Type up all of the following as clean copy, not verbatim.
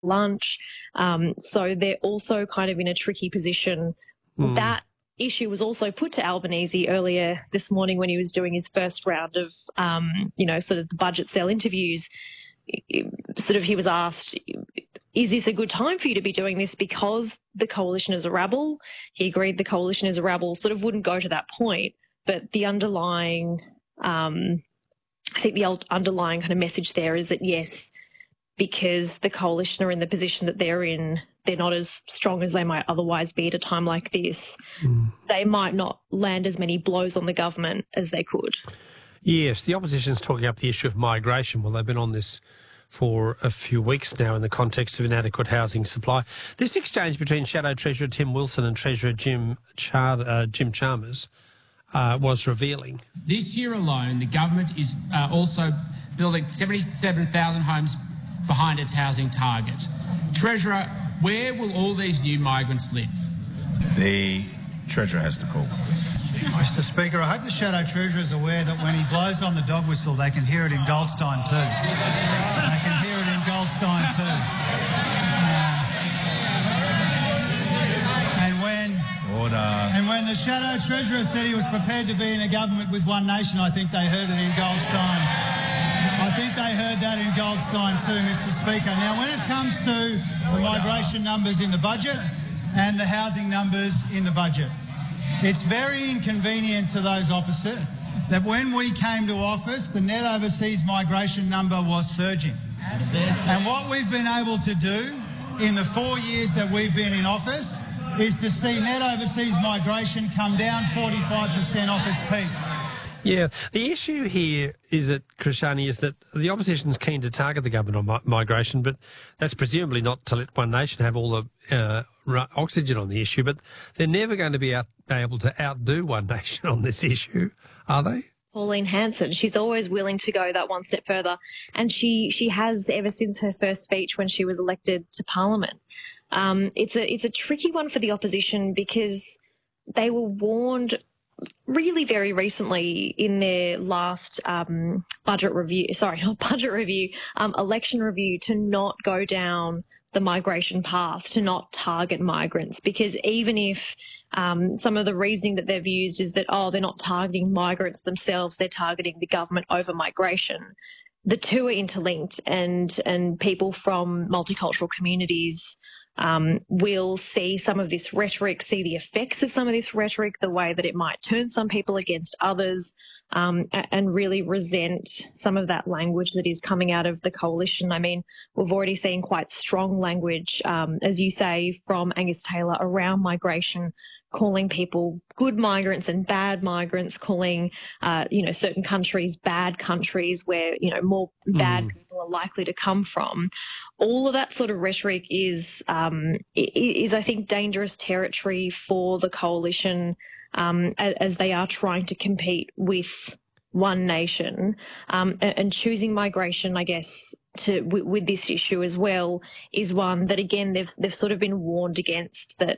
lunch. So they're also kind of in a tricky position. That issue was also put to Albanese earlier this morning when he was doing his first round of, sort of the budget cell interviews. Sort of he was asked, is this a good time for you to be doing this because the coalition is a rabble? He agreed the coalition is a rabble, sort of wouldn't go to that point. But the underlying, I think the underlying kind of message there is that, yes, because the coalition are in the position that they're in, they're not as strong as they might otherwise be at a time like this. They might not land as many blows on the government as they could. Yes, the opposition's talking up the issue of migration. Well, they've been on this for a few weeks now in the context of inadequate housing supply. This exchange between Shadow Treasurer Tim Wilson and Treasurer Jim Chalmers was revealing. This year alone, the government is also building 77,000 homes behind its housing target. Treasurer, where will all these new migrants live? The Treasurer has to call. Mr Speaker, I hope the Shadow Treasurer is aware that when he blows on the dog whistle, they can hear it in Goldstein too. They can hear it in Goldstein too. And when the Shadow Treasurer said he was prepared to be in a government with One Nation, I think they heard it in Goldstein. I think they heard that in Goldstein too, Mr Speaker. Now, when it comes to the migration numbers in the budget and the housing numbers in the budget, it's very inconvenient to those opposite that when we came to office, the net overseas migration number was surging. And what we've been able to do in the 4 years that we've been in office is to see net overseas migration come down 45% off its peak. Yeah, the issue here is that, Krishani, is that the opposition's keen to target the government on migration, but that's presumably not to let One Nation have all the oxygen on the issue, but they're never going to be able to outdo One Nation on this issue, are they? Pauline Hanson, she's always willing to go that one step further, and she has ever since her first speech when she was elected to Parliament. It's a tricky one for the opposition because they were warned really very recently in their last election review to not go down the migration path, to not target migrants, because even if some of the reasoning that they've used is that, they're not targeting migrants themselves, they're targeting the government over migration, the two are interlinked, and people from multicultural communities will see some of this rhetoric, see the effects of some of this rhetoric, the way that it might turn some people against others, and really resent some of that language that is coming out of the coalition. I mean, we've already seen quite strong language, as you say, from Angus Taylor around migration, calling people good migrants and bad migrants, calling, certain countries bad countries where, more bad people are likely to come from. All of that sort of rhetoric is I think, dangerous territory for the coalition as they are trying to compete with One Nation, and choosing migration, I guess, with this issue as well, is one that, again, they've sort of been warned against, that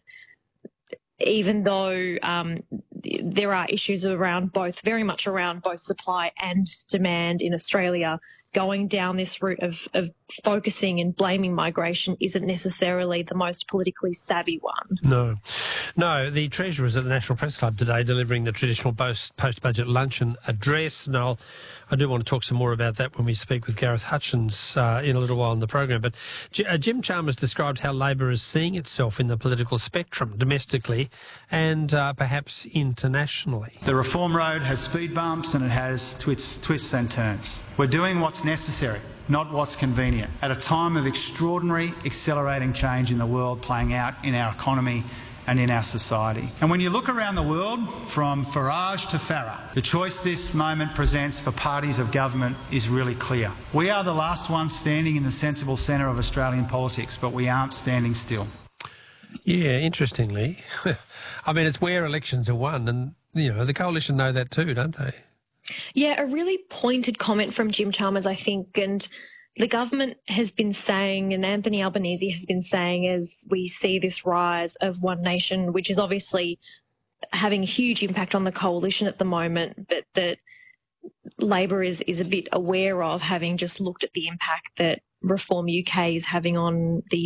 even though there are issues very much around both supply and demand in Australia, going down this route of focusing and blaming migration isn't necessarily the most politically savvy one. No, the Treasurer was at the National Press Club today delivering the traditional post-budget luncheon address. And I do want to talk some more about that when we speak with Gareth Hutchins in a little while in the program. But Jim Chalmers described how Labor is seeing itself in the political spectrum, domestically and perhaps internationally. The reform road has speed bumps and it has twists and turns. We're doing what's necessary, not what's convenient, at a time of extraordinary, accelerating change in the world playing out in our economy and in our society. And when you look around the world, from Farage to Farah, the choice this moment presents for parties of government is really clear. We are the last ones standing in the sensible centre of Australian politics, but we aren't standing still. Yeah, interestingly. I mean, it's where elections are won, and, the coalition know that too, don't they? Yeah, a really pointed comment from Jim Chalmers, I think, and the government has been saying, and Anthony Albanese has been saying, as we see this rise of One Nation, which is obviously having a huge impact on the coalition at the moment, but that Labor is a bit aware of, having just looked at the impact that Reform UK is having on the